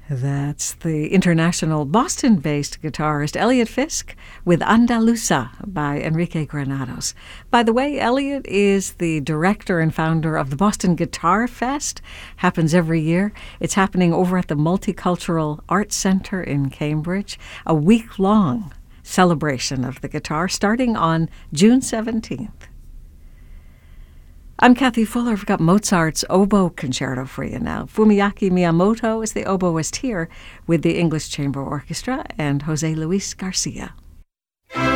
That's the international Boston-based guitarist Elliot Fisk with Andalusa by Enrique Granados. By the way, Elliot is the director and founder of the Boston Guitar Fest. Happens every year. It's happening over at the Multicultural Arts Center in Cambridge. A week-long celebration of the guitar starting on June 17th. I'm Kathy Fuller. I've got Mozart's Oboe Concerto for you now. Fumiaki Miyamoto is the oboist here with the English Chamber Orchestra and Jose Luis Garcia.